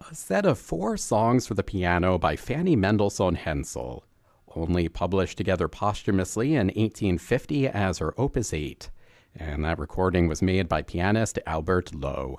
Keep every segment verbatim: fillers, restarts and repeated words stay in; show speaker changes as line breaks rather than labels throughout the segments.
a set of four songs for the piano by Fanny Mendelssohn Hensel, only published together posthumously in eighteen fifty as her Opus eight, and that recording was made by pianist Albert Lowe.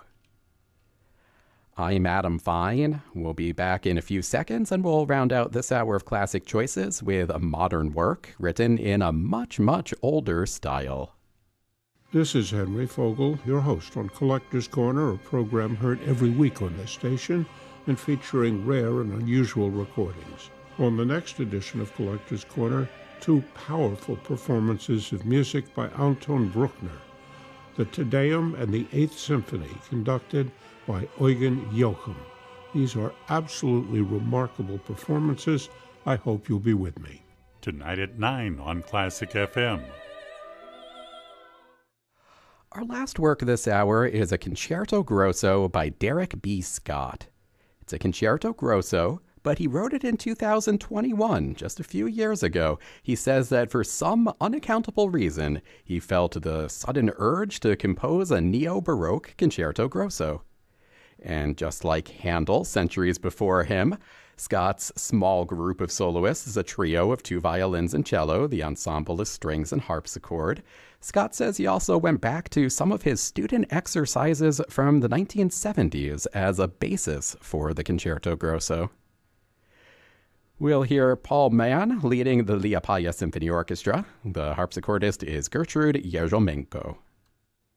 I'm Adam Fine. We'll be back in a few seconds, and we'll round out this hour of classic choices with a modern work written in a much, much older style.
This is Henry Fogel, your host on Collector's Corner, a program heard every week on this station and featuring rare and unusual recordings. On the next edition of Collector's Corner, two powerful performances of music by Anton Bruckner, the Te Deum and the Eighth Symphony, conducted by Eugen Joachim. These are absolutely remarkable performances. I hope you'll be with me.
Tonight at nine on Classic F M.
Our last work this hour is a Concerto Grosso by Derek B. Scott. It's a Concerto Grosso, but he wrote it in two thousand twenty-one, just a few years ago. He says that for some unaccountable reason, he felt the sudden urge to compose a neo-Baroque Concerto Grosso. And just like Handel centuries before him, Scott's small group of soloists is a trio of two violins and cello. The ensemble is strings and harpsichord. Scott says he also went back to some of his student exercises from the nineteen seventies as a basis for the Concerto Grosso. We'll hear Paul Mann leading the Liepāja Symphony Orchestra. The harpsichordist is Gertrude Yerzomenko.